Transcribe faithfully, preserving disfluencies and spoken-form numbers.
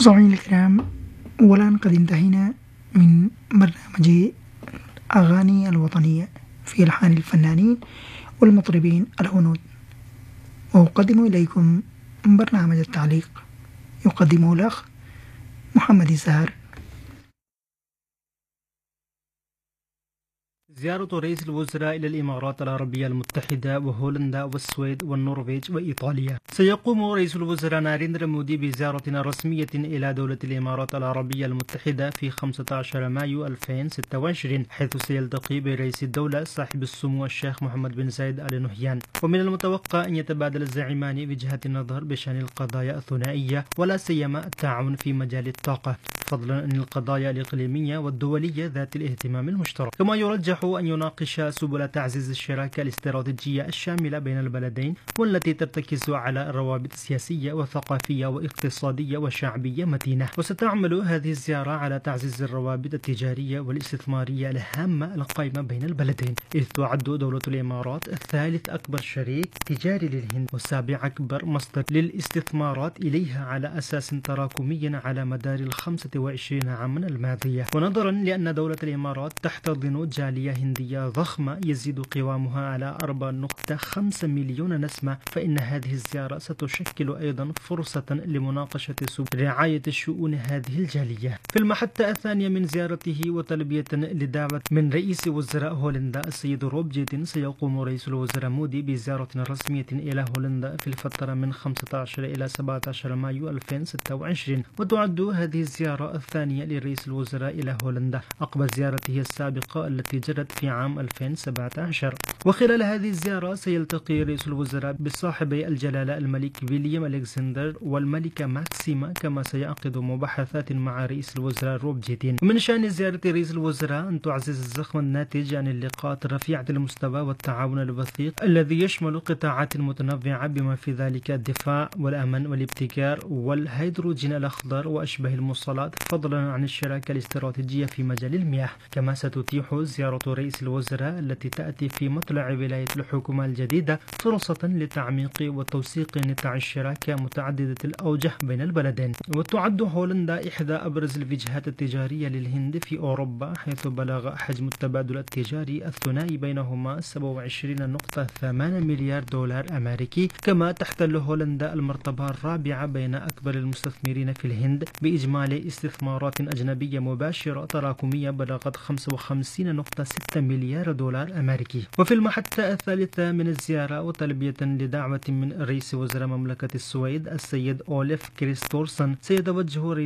مستمعينا الكرام، والآن قد انتهينا من برنامج أغاني الوطنية في ألحان الفنانين والمطربين الهنود، وأقدم إليكم برنامج التعليق يقدمه الأخ محمد الزهر. زيارة رئيس الوزراء إلى الإمارات العربية المتحدة وهولندا والسويد والنرويج وإيطاليا. سيقوم رئيس الوزراء ناريندرا مودي بزيارة رسمية إلى دولة الإمارات العربية المتحدة في خمسة عشر مايو ألفين وستة وعشرين، حيث سيلتقي برئيس الدولة صاحب السمو الشيخ محمد بن زايد آل نهيان. ومن المتوقع أن يتبادل الزعيمان وجهات النظر بشأن القضايا الثنائية، ولا سيما التعاون في مجال الطاقة، فضلا عن القضايا الإقليمية والدولية ذات الاهتمام المشترك. كما يرجح أن يناقش سبل تعزيز الشراكة الاستراتيجية الشاملة بين البلدين، والتي ترتكز على روابط سياسية وثقافية واقتصادية وشعبية متينة. وستعمل هذه الزيارة على تعزيز الروابط التجارية والاستثمارية الهامة القائمة بين البلدين، إذ تعد دولة الإمارات الثالث أكبر شريك تجاري للهند وسابع أكبر مصدر للاستثمارات إليها على أساس تراكمي على مدار الخمسة وعشرين عاما الماضية. ونظرا لأن دولة الإمارات تحتضن جالية هندية ضخمة يزيد قوامها على أربعة نقطة خمسة مليون نسمة، فإن هذه الزيارة ستشكل أيضا فرصة لمناقشة سبل رعاية شؤون هذه الجالية. في المحطة الثانية من زيارته وتلبية لدعوة من رئيس وزراء هولندا السيد روب جيتين، سيقوم رئيس الوزراء مودي بزيارة رسمية إلى هولندا في الفترة من خمسة عشر إلى سبعة عشر مايو ألفين وستة وعشرين، وتعد هذه الزيارة الثانية لرئيس الوزراء إلى هولندا عقب زيارته السابقة التي جرت في عام ألفين وسبعة عشر. وخلال هذه الزيارة سيلتقي رئيس الوزراء بصاحبي الجلالة الملك ويليام ألكسندر والملكة ماكسيما، كما سيعقد مباحثات مع رئيس الوزراء روب جيتين. ومن شأن زيارة رئيس الوزراء أن تعزز الزخم الناتج عن اللقاءات رفيعة المستوى والتعاون الوثيق الذي يشمل قطاعات متنوعة بما في ذلك الدفاع والأمن والابتكار والهيدروجين الأخضر وأشبه الموصلات، فضلا عن الشراكة الاستراتيجية في مجال المياه. كما ستتيح زيارة رئيس الوزراء التي تأتي في مطلع ولاية الحكومة الجديدة فرصة لتعميق وتوثيق نتاع الشراكة متعددة الأوجه بين البلدين. وتعد هولندا إحدى أبرز الوجهات التجارية للهند في أوروبا، حيث بلغ حجم التبادل التجاري الثنائي بينهما سبعة وعشرين نقطة ثمانية مليار دولار أمريكي. كما تحتل هولندا المرتبة الرابعة بين أكبر المستثمرين في الهند بإجمالي استثمارات أجنبية مباشرة تراكمية بلغت خمسة وخمسين نقطة ستة مليار دولار أمريكي. وفي المحطة الثالثة من الزيارة وتلبية لدعوة من رئيس وزراء مملكة السويد السيد أوليف كريستورسن، سيتوجه